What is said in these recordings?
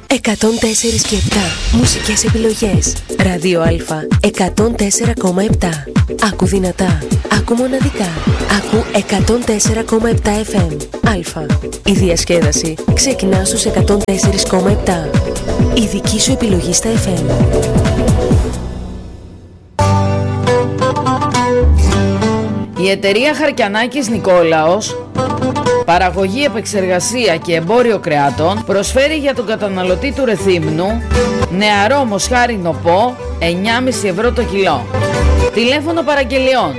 104 και 7. Μουσικές επιλογές. Ράδιο Α 104,7. Άκου δυνατά. Άκου μοναδικά. Άκου 104,7 FM. Α. Η διασκέδαση ξεκινά στους 104,7. Η δική σου επιλογή στα FM. Η εταιρεία Χαρκιανάκης Νικόλαος, παραγωγή, επεξεργασία και εμπόριο κρεάτων, προσφέρει για τον καταναλωτή του Ρεθύμνου νεαρό μοσχάρι νοπό 9,5 ευρώ το κιλό. Τηλέφωνο παραγγελιών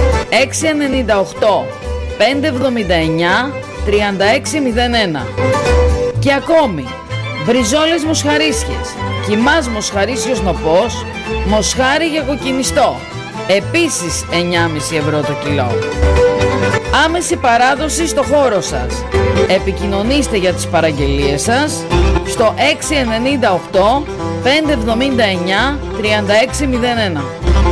698 579 3601. Και ακόμη μπριζόλες μοσχαρίσιες, κιμάς μοσχαρίσιος νοπός, μοσχάρι για κοκκινιστό, επίσης 9,5 ευρώ το κιλό. Άμεση παράδοση στο χώρο σας. Επικοινωνήστε για τις παραγγελίες σας στο 698 579 3601.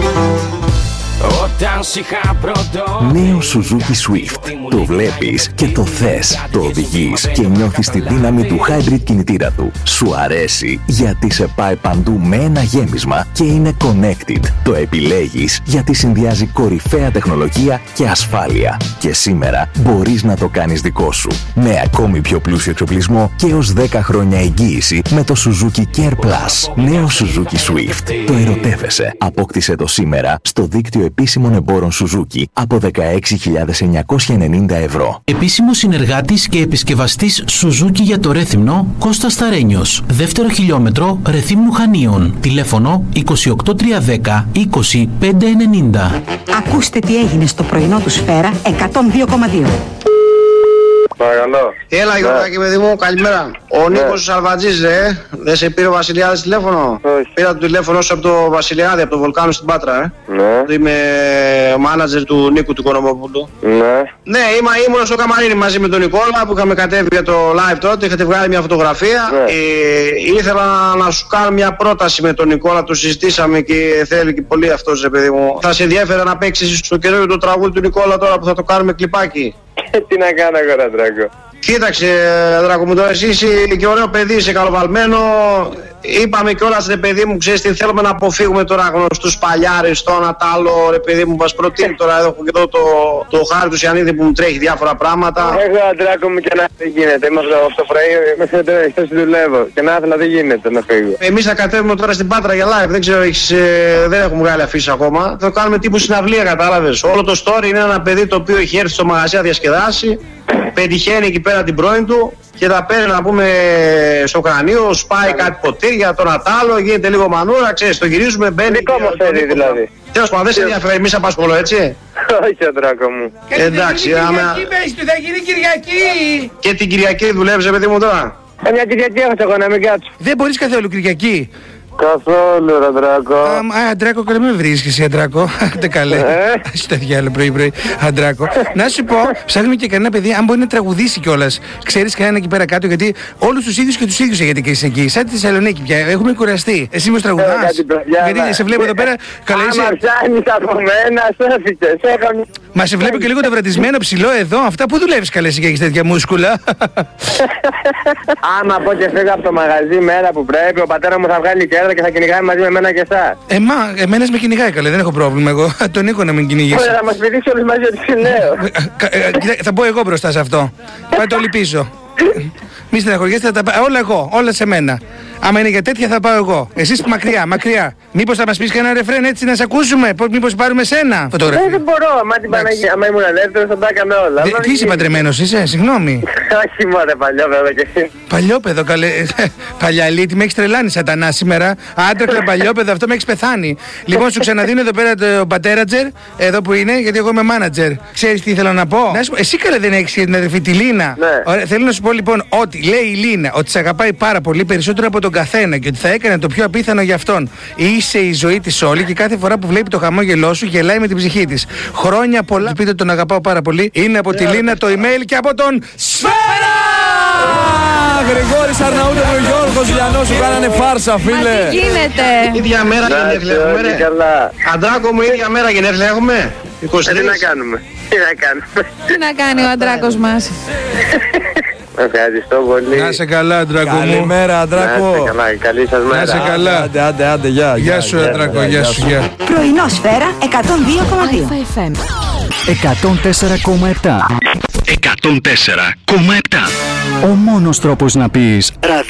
Νέο Suzuki Swift. Το βλέπεις και το θες. Το οδηγείς και νιώθεις τη δύναμη του hybrid κινητήρα του. Σου αρέσει γιατί σε πάει παντού με ένα γέμισμα και είναι connected. Το επιλέγεις γιατί συνδυάζει κορυφαία τεχνολογία και ασφάλεια. Και σήμερα μπορείς να το κάνεις δικό σου. Με ακόμη πιο πλούσιο εξοπλισμό και έως 10 χρόνια εγγύηση με το Suzuki Care Plus. Νέο Suzuki Swift. Το ερωτεύεσαι. Απόκτησε το σήμερα στο δίκτυο επίσημων εμπόρων Suzuki από 16.990 ευρώ. Επίσημος συνεργάτης και επισκευαστής Suzuki για το Ρέθυμνο, Κώστας Σταρένιος. Δεύτερο χιλιόμετρο Ρεθύμνου Χανίων. Τηλέφωνο 28310 20590. Ακούστε τι έγινε στο πρωινό του Σφαίρα 102,2. Παρακαλώ. Έλα Γιώργακι παιδί μου, καλημέρα. Ο Νίκος Αλβατζής δεν σε πήρε ο Βασιλιάδης τηλέφωνο? Όχι. Πήρα το τηλέφωνο σου από το Βασιλιάδη, από το Βολκάνο στην Πάτρα. Ναι. Είμαι μάνατζερ του Νίκου του Κονομόπουλου. Ναι, ήμουν στο καμαρίνι μαζί με τον Νικόλα που είχαμε κατέβει για το live τότε. Είχατε βγάλει μια φωτογραφία. Ναι. Ήθελα να σου κάνω μια πρόταση με τον Νικόλα, το συζητήσαμε και θέλει και πολύ αυτός παιδί μου. Θα σε ενδιαφέρε να παίξεις στο καινούριο το τραγούδι του Νικόλα τώρα που θα το κάνουμε κλιπάκι? Τι να κάνω εγώ, Δράκο. Κοίταξε, Δράκο μου, τώρα εσύ είσαι και ωραίο παιδί, είσαι καλοβαλμένο. Είπαμε κιόλας, ρε παιδί μου, ξέρεις τι θέλουμε να αποφύγουμε τώρα, γνωστούς παλιάρες, το ένα τ' άλλο, ρε παιδί μου, μας προτείνει τώρα. Εδώ έχω και εδώ το χάρι του Σιανίδη που μου τρέχει διάφορα πράγματα. Εγώ, Αντράκο μου, και να δεν γίνεται. Είμαι από το πρωί μέχρι τώρα εκτός δουλεύω. Και να ήθελα δεν γίνεται να φύγω. Εμείς θα κατέβουμε τώρα στην Πάτρα για live, δεν ξέρω, δεν έχουμε βγάλει αφήσει ακόμα. Θα το κάνουμε τύπου συναυλία, κατάλαβες. Όλο το story είναι ένα παιδί το οποίο έχει έρθει στο μαγαζί να διασκεδάσει. Πετυχαίνει εκεί πέρα την πρώην του και τα παίρνει να πούμε στο κρανίο, σπάει κάτι ποτήρια, τον ατάλο, γίνεται λίγο μανούρα, ξέρεις, το γυρίζουμε, μπαίνει. Δικό μας θέλει δηλαδή. Τέλος πάντων, δεν σε ενδιαφέρει, εμείς απασχολώ, έτσι. Όχι, Αντράκο μου. Εντάξει, θα γίνει Κυριακή. Και την Κυριακή δουλεύεις, παιδί μου, τώρα? Μια Κυριακή έχω εγώ να μην κάτσω. Δεν μπορείς καθόλου Κυριακή? Καθόλου, ρε Αντράκο. Αντράκο, καλά με βρίσκεις εσύ, Αντράκο. Δεν καλέ. Στο διάλογο πρωί-πρωί, Αντράκο. Να σου πω, ψάχνουμε και κανένα παιδί, αν μπορεί να τραγουδήσει κιόλας. Ξέρεις κανένα εκεί πέρα κάτω, γιατί όλους τους ίδιους και τους ίδιους έχετε και είσαι εκεί. Σαν τη Θεσσαλονίκη πια, έχουμε κουραστεί. Εσύ μες τραγουδάς? Γιατί σε βλέπω εδώ πέρα. Καλά, είσαι. Άμα ψάχνεις από μένα, σώθηκες. Μα σε βλέπω και λίγο το βραντισμένο ψηλό εδώ. Αυτά που δουλεύεις καλέ και έχεις τέτοια μούσκουλα? Άμα πω και φύγω από το μαγαζί μέρα που πρέπει, ο πατέρα μου θα βγάλει κέρδα και θα κυνηγάει μαζί με εμένα και εσάς. Εμένας με κυνηγάει καλέ, δεν έχω πρόβλημα εγώ. Τον Νίκο να μην κυνηγήσει. Ωραία, θα μας πηδήξει όλους μαζί ότι συνέω. Θα μπω εγώ μπροστά σε αυτό. Πάει το όλοι πίσω. Μη στεναχωριέστε, θα τα πάω όλα εγώ, όλα σε μένα. Άμα είναι για τέτοια θα πάω εγώ. Εσείς μακριά, μακριά. Μήπως θα μας πεις κανένα ρεφρέν έτσι να σε ακούσουμε? Μήπως πάρουμε σένα φωτογραφία? Δεν μπορώ, μα την Παναγία. Άμα ήμουν ελεύθερος θα τα έκαμε όλα. Τι είσαι παντρεμένος είσαι, συγγνώμη? Όχι μωρέ, παλιόπαιδο κι εσύ. Παλιόπαιδο καλέ. Παλιαλίτη, με έχεις τρελάνει σατανά σήμερα. Άντρεκλα παλιόπαιδο, αυτό με έχεις πεθάνει. Λοιπόν, σου ξαναδίνω εδώ πέρα το πατέρατζερ, εδώ που είναι, γιατί εγώ είμαι μάνατζερ. Ξέρεις τι ήθελα να πω? Εσύ καλέ δεν έχεις την αδερφή τη Λίνα? Ωραία, θέλω να σου πω λοιπόν ότι λέει η Λίνα ότι σε αγαπάει πάρα πολύ περισσότερο από τον καθένα και ότι θα έκανε το πιο απίθανο για αυτόν. Είσαι η ζωή της όλη και κάθε φορά που βλέπει το χαμόγελό σου γελάει με την ψυχή της. Χρόνια πολλά. Πείτε τον αγαπάω πάρα πολύ. Είναι από τη Λίνα το email και από τον Σφαίρα! Γρηγόρης Αρναούτογλου, Γιώργος Λιανός σου κάνανε φάρσα, φίλε. Τι γίνεται? Ίδια μέρα γενέθλια έχουμε, ρε. Αντράκο μου, ίδια μέρα γενέθλια έχουμε. 23. Τι να κάνουμε? Τι να κάνει ο Αντράκος μας? Ευχαριστώ πολύ. Να είσαι καλά, Αντράκο μου. Καλημέρα, Αντράκο. Να είστε καλά, καλή σας μέρα. Να είσαι καλά. Άντε, γεια. Γεια σου, Αντράκο, γεια σου, γεια. Πρωινό Σφαίρα 102,2. FM 104,7. 104,7. Ο μόνος τρόπος να πεις